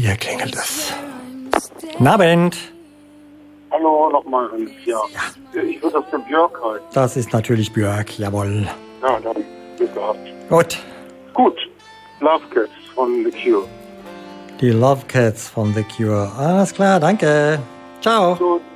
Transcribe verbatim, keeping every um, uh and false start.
Hier klingelt es. Guten Abend. Hallo, nochmal, ja. Ja. Ich würde das für Björk halten. Das ist natürlich Björk, jawohl. Ja, dann Glück gehabt. Gut. Gut. Love Cats von The Cure. Die Love Cats von The Cure. Alles klar, danke. Ciao. Gut.